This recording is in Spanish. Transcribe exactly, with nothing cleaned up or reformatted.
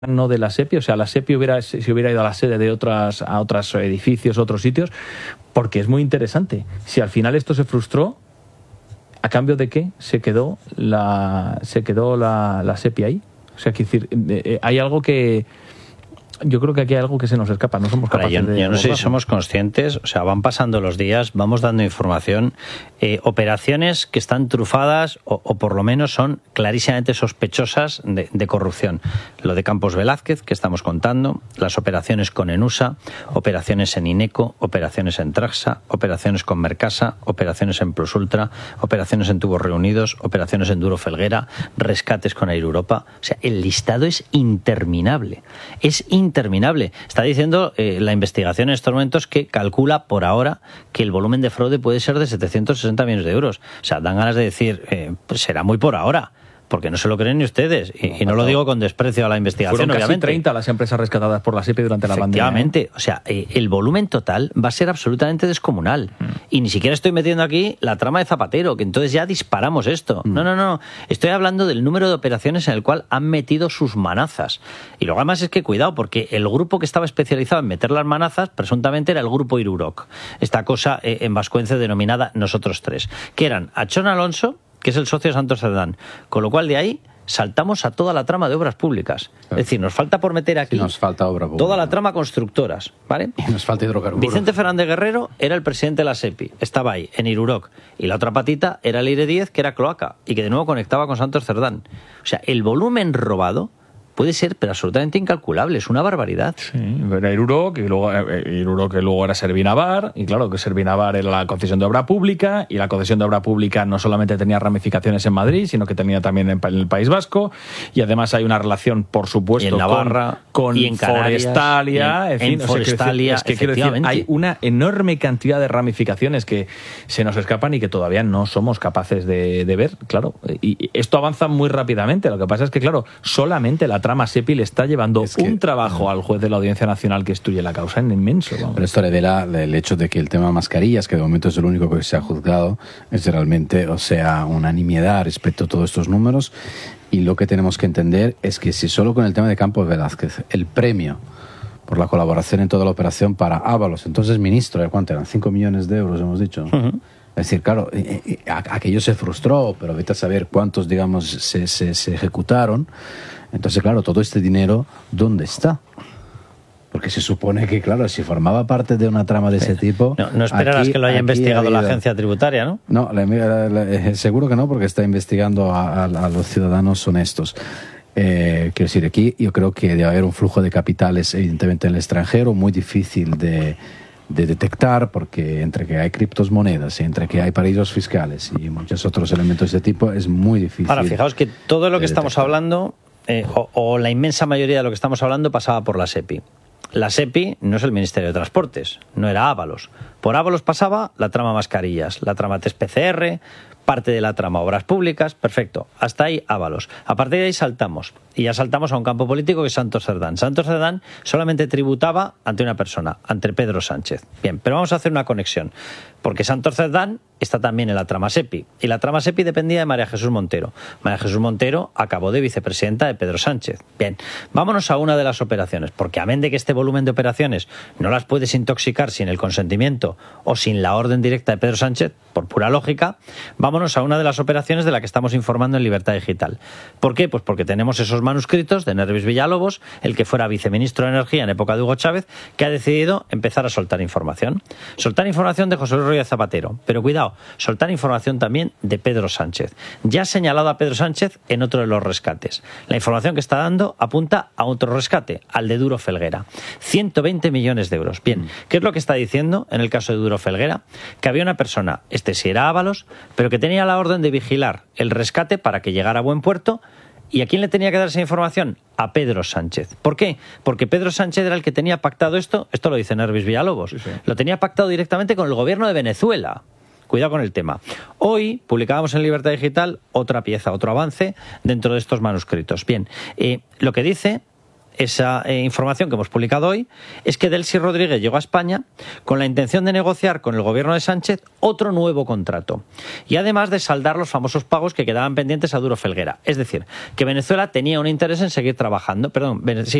no de la SEPI, o sea, la SEPI hubiera, si hubiera ido a la sede de otras, a otros edificios, otros sitios, porque es muy interesante. Si al final esto se frustró, ¿a cambio de qué se quedó la, se quedó la, la SEPI ahí? O sea, que decir, eh, hay algo que... Yo creo que aquí hay algo que se nos escapa, no somos capaces Ahora, yo, de... Yo no sé si somos conscientes, o sea, van pasando los días, vamos dando información, eh, operaciones que están trufadas o, o por lo menos son clarísimamente sospechosas de, de corrupción. Lo de Campos Velázquez, que estamos contando, las operaciones con Enusa, operaciones en Ineco, operaciones en Traxa, operaciones con Mercasa, operaciones en Plus Ultra, operaciones en Tubos Reunidos, operaciones en Duro Felguera, rescates con Air Europa. O sea, el listado es interminable, es interminable. Interminable. Está diciendo eh, la investigación en estos momentos que calcula por ahora que el volumen de fraude puede ser de setecientos sesenta millones de euros. O sea, dan ganas de decir, eh, pues será muy por ahora, porque no se lo creen ni ustedes. Y no, y no lo digo con desprecio a la investigación, Fueron casi obviamente. treinta las empresas rescatadas por la SEPI durante la pandemia. Efectivamente. O sea, eh, el volumen total va a ser absolutamente descomunal. Mm. Y ni siquiera estoy metiendo aquí la trama de Zapatero, que entonces ya disparamos esto. Mm. No, no, no. Estoy hablando del número de operaciones en el cual han metido sus manazas. Y lo además es que cuidado, porque el grupo que estaba especializado en meter las manazas, presuntamente era el grupo Iruroc. Esta cosa eh, en vascuence denominada Nosotros Tres. Que eran Achón Alonso, que es el socio de Santos Cerdán. Con lo cual de ahí saltamos a toda la trama de obras públicas. Claro. Es decir, nos falta por meter aquí sí, nos falta obra pública, toda la trama constructoras, ¿vale? Y nos falta hidrocarburos. Vicente Fernández Guerrero era el presidente de la SEPI, estaba ahí, en Iruroc, y la otra patita era el Aire diez, que era Cloaca, y que de nuevo conectaba con Santos Cerdán. O sea, el volumen robado puede ser, pero absolutamente incalculable, es una barbaridad. Sí, era Iruroc, y luego, eh, Iruroc, que luego era Servinavar, y claro, que Servinavar era la concesión de obra pública, y la concesión de obra pública no solamente tenía ramificaciones en Madrid, sino que tenía también en, en el País Vasco, y además hay una relación, por supuesto, y en Navarra, con, con y en Canarias, Forestalia, y en, en fin, en o sea, Forestalia, es que quiero decir, hay una enorme cantidad de ramificaciones que se nos escapan y que todavía no somos capaces de, de ver, claro, y, y esto avanza muy rápidamente. Lo que pasa es que, claro, solamente la trama SEPI le está llevando es que, un trabajo al juez de la Audiencia Nacional que instruye la causa en inmenso. Vamos. Pero esto revela el hecho de que el tema mascarillas, que de momento es el único que se ha juzgado, es realmente, o sea, una nimiedad respecto a todos estos números. Y lo que tenemos que entender es que si solo con el tema de Campos Velázquez, el premio por la colaboración en toda la operación para Ábalos, entonces ministro, ¿cuánto eran? cinco millones de euros, hemos dicho. Uh-huh. Es decir, claro, eh, eh, aquello se frustró, pero vete a saber cuántos, digamos, se, se, se ejecutaron. Entonces, claro, todo este dinero, ¿dónde está? Porque se supone que, claro, si formaba parte de una trama de ese tipo... No, no esperarás aquí, que lo haya investigado la agencia tributaria, ¿no? No, la, la, la, seguro que no, porque está investigando a, a, a los ciudadanos honestos. Eh, quiero decir, aquí yo creo que debe haber un flujo de capitales, evidentemente, en el extranjero, muy difícil de... de detectar, porque entre que hay criptomonedas, entre que hay paraísos fiscales y muchos otros elementos de este tipo, es muy difícil. Ahora, fijaos que todo lo que estamos detectar. hablando, eh, o, o la inmensa mayoría de lo que estamos hablando, pasaba por la SEPI. La SEPI no es el Ministerio de Transportes, no era Ábalos. Por Ábalos pasaba la trama mascarillas, la trama test P C R, parte de la trama obras públicas, perfecto. Hasta ahí Ábalos. A partir de ahí saltamos. Y ya saltamos a un campo político que es Santos Cerdán. Santos Cerdán solamente tributaba ante una persona, ante Pedro Sánchez. Bien, pero vamos a hacer una conexión. Porque Santos Cerdán está también en la trama SEPI. Y la trama SEPI dependía de María Jesús Montero. María Jesús Montero acabó de vicepresidenta de Pedro Sánchez. Bien, vámonos a una de las operaciones. Porque amén de que este volumen de operaciones no las puedes intoxicar sin el consentimiento o sin la orden directa de Pedro Sánchez, por pura lógica, vámonos a una de las operaciones de la que estamos informando en Libertad Digital. ¿Por qué? Pues porque tenemos esos manuscritos de Nervis Villalobos, el que fuera viceministro de Energía en época de Hugo Chávez, que ha decidido empezar a soltar información. Soltar información de José Luis Rodríguez Zapatero. Pero cuidado, soltar información también de Pedro Sánchez. Ya ha señalado a Pedro Sánchez en otro de los rescates. La información que está dando apunta a otro rescate, al de Duro Felguera. ciento veinte millones de euros. Bien, ¿qué es lo que está diciendo en el caso de Duro Felguera? Que había una persona, este sí era Ábalos, pero que tenía la orden de vigilar el rescate para que llegara a buen puerto. ¿Y a quién le tenía que dar esa información? A Pedro Sánchez. ¿Por qué? Porque Pedro Sánchez era el que tenía pactado esto, esto lo dice Nervis Villalobos, sí, sí. Lo tenía pactado directamente con el gobierno de Venezuela. Cuidado con el tema. Hoy publicábamos en Libertad Digital otra pieza, otro avance dentro de estos manuscritos. Bien, eh, lo que dice esa eh, información que hemos publicado hoy, es que Delcy Rodríguez llegó a España con la intención de negociar con el gobierno de Sánchez otro nuevo contrato y además de saldar los famosos pagos que quedaban pendientes a Duro Felguera. Es decir, que Venezuela tenía un interés en seguir trabajando, perdón, sí,